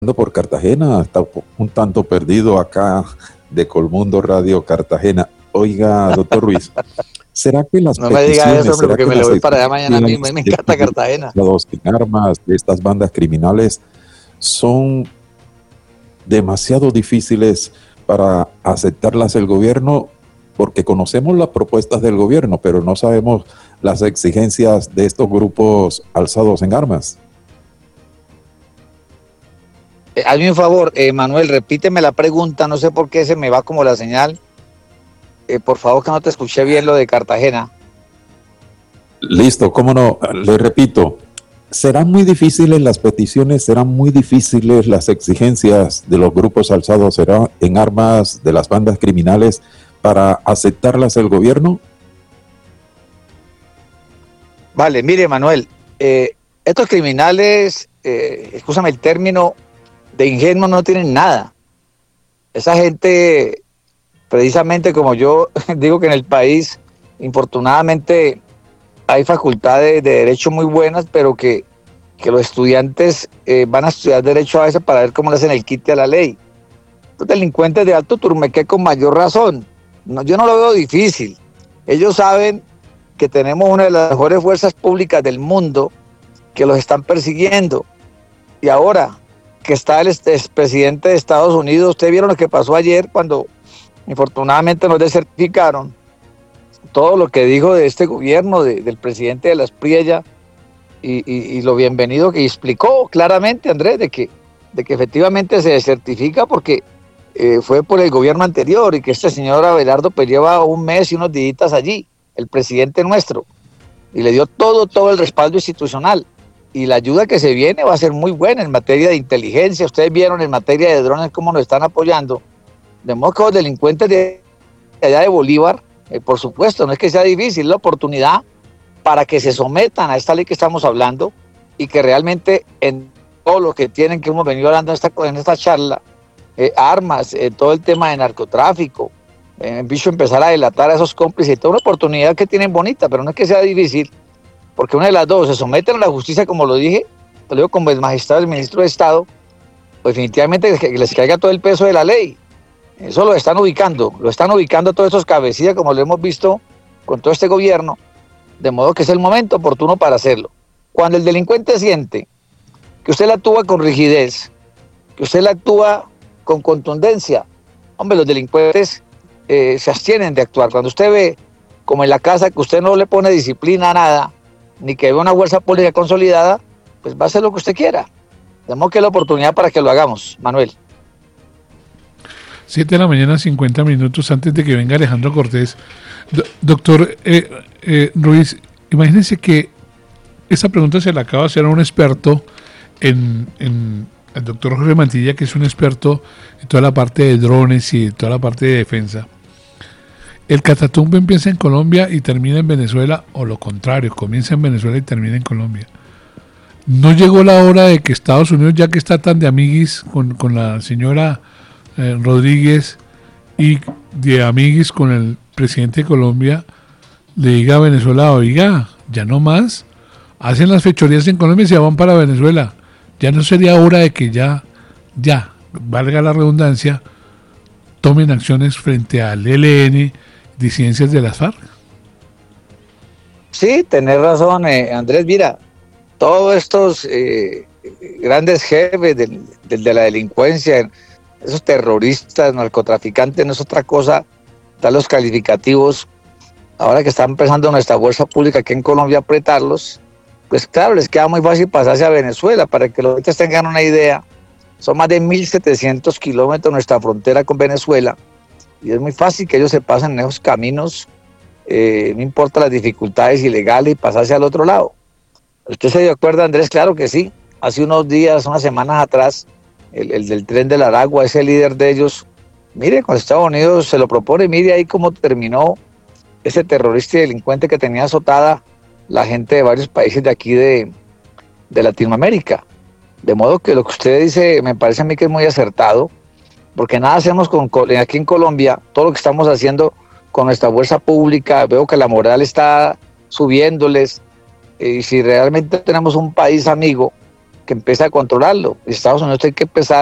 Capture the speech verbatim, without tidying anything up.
por Cartagena, está un tanto perdido acá de Colmundo Radio Cartagena. Oiga, doctor Ruiz, ¿será que las no me diga peticiones, eso, porque me lo voy para allá mañana mismo, peticiones me encanta Cartagena, de los armas de estas bandas criminales son demasiado difíciles para aceptarlas el gobierno? Porque conocemos las propuestas del gobierno, pero no sabemos las exigencias de estos grupos alzados en armas. Eh, hazme un favor, eh, Manuel, repíteme la pregunta, no sé por qué se me va como la señal. Eh, por favor, que no te escuché bien lo de Cartagena. Listo, cómo no, le repito, serán muy difíciles las peticiones, serán muy difíciles las exigencias de los grupos alzados en armas de las bandas criminales para aceptarlas el gobierno. Vale, mire, Manuel, eh, estos criminales, eh, escúchame el término, de ingenuos no tienen nada. Esa gente, precisamente como yo digo que en el país, infortunadamente hay facultades de derecho muy buenas, pero que, que los estudiantes eh, van a estudiar derecho a veces para ver cómo le hacen el quite a la ley. Los delincuentes de alto turmequé con mayor razón. No, yo no lo veo difícil. Ellos saben que tenemos una de las mejores fuerzas públicas del mundo que los están persiguiendo. Y ahora que está el expresidente de Estados Unidos, ustedes vieron lo que pasó ayer cuando infortunadamente nos desertificaron. Todo lo que dijo de este gobierno, de, del presidente de las Priella, y, y, y lo bienvenido que explicó claramente, Andrés, de que, de que efectivamente se desertifica porque eh, fue por el gobierno anterior y que este señor Abelardo pues lleva un mes y unos días allí, el presidente nuestro, y le dio todo, todo el respaldo institucional. Y la ayuda que se viene va a ser muy buena en materia de inteligencia. Ustedes vieron en materia de drones cómo nos están apoyando. De modo que los delincuentes de allá de Bolívar, eh, por supuesto, no es que sea difícil, la oportunidad para que se sometan a esta ley que estamos hablando y que realmente en todo lo que tienen, que hemos venido hablando en esta, en esta charla, eh, armas, eh, todo el tema de narcotráfico, eh, en bicho empezar a delatar a esos cómplices, toda una oportunidad que tienen bonita, pero no es que sea difícil. Porque una de las dos, se someten a la justicia, como lo dije, lo digo como el magistrado, el ministro de Estado, pues definitivamente que les caiga todo el peso de la ley. Eso lo están ubicando, lo están ubicando todos estos cabecillas, como lo hemos visto con todo este gobierno, de modo que es el momento oportuno para hacerlo. Cuando el delincuente siente que usted la actúa con rigidez, que usted la actúa con contundencia, hombre, los delincuentes eh, se abstienen de actuar. Cuando usted ve, como en la casa, que usted no le pone disciplina a nada, ni que vea una fuerza pública consolidada, pues va a hacer lo que usted quiera. Tenemos que la oportunidad para que lo hagamos, Manuel. Siete de la mañana, cincuenta minutos antes de que venga Alejandro Cortés. Do- doctor eh, eh, Ruiz, imagínense que esta pregunta se la acaba de hacer a un experto, en, en el doctor Jorge Mantilla, que es un experto en toda la parte de drones y toda la parte de defensa. ¿El catatumbo empieza en Colombia y termina en Venezuela, o lo contrario, comienza en Venezuela y termina en Colombia? ¿No llegó la hora de que Estados Unidos, ya que está tan de amiguis con, con la señora eh, Rodríguez y de amiguis con el presidente de Colombia, le diga a Venezuela, oiga, ya no más, hacen las fechorías en Colombia y se van para Venezuela? ¿Ya no sería hora de que ya, ya, valga la redundancia, tomen acciones frente al E L N, disidencias de las FARC? Sí, tenés razón, eh, Andrés. Mira, todos estos eh, grandes jefes de, de, de la delincuencia, esos terroristas, narcotraficantes, no es otra cosa, dar los calificativos. Ahora que está empezando nuestra fuerza pública aquí en Colombia a apretarlos, pues claro, les queda muy fácil pasarse a Venezuela. Para que los oyentes tengan una idea, son más de mil setecientos kilómetros nuestra frontera con Venezuela, y es muy fácil que ellos se pasen en esos caminos, eh, no importa las dificultades ilegales, y pasarse al otro lado. ¿Usted se acuerda, Andrés? Claro que sí. Hace unos días, unas semanas atrás, el, el del tren del Aragua, ese líder de ellos, mire, con Estados Unidos se lo propone, mire ahí cómo terminó ese terrorista y delincuente que tenía azotada la gente de varios países de aquí de, de Latinoamérica. De modo que lo que usted dice me parece a mí que es muy acertado, porque nada hacemos con, aquí en Colombia, todo lo que estamos haciendo con nuestra fuerza pública, veo que la moral está subiéndoles, y si realmente tenemos un país amigo que empiece a controlarlo. Y Estados Unidos tiene que empezar